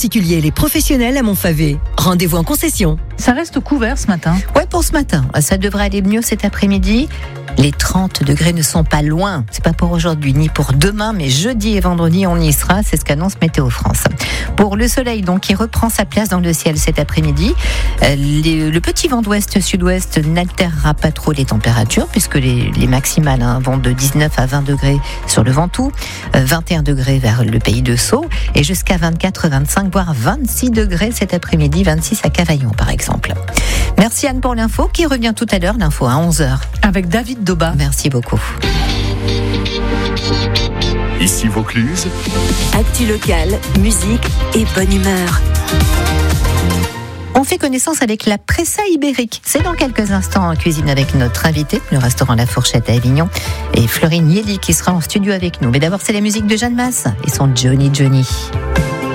particuliers et les professionnels à Montfavet. Rendez-vous en concession. Ça reste couvert ce matin. Ouais, pour ce matin. Ça devrait aller mieux cet après-midi. Les 30 degrés ne sont pas loin. C'est pas pour aujourd'hui ni pour demain, mais jeudi et vendredi, on y sera. C'est ce qu'annonce Météo France. Pour le soleil, donc, qui reprend sa place dans le ciel cet après-midi. Le petit vent d'ouest-sud-ouest n'altérera pas trop les températures, puisque les maximales vont de 19 à 20 degrés sur le Ventoux, 21 degrés vers le pays de Sceaux, et jusqu'à 24, 25, voire 26 degrés cet après-midi, 26 à Cavaillon, par exemple. Merci Anne pour l'info, qui revient tout à l'heure, l'info à 11h. Avec David Doba. Merci beaucoup. Ici Vaucluse. Actu locale, musique et bonne humeur. On fait connaissance avec la pressa ibérique. C'est dans quelques instants en cuisine avec notre invité, le restaurant La Fourchette à Avignon, et Florine Yeli qui sera en studio avec nous. Mais d'abord, c'est la musique de Jeanne Masse et son Johnny Johnny.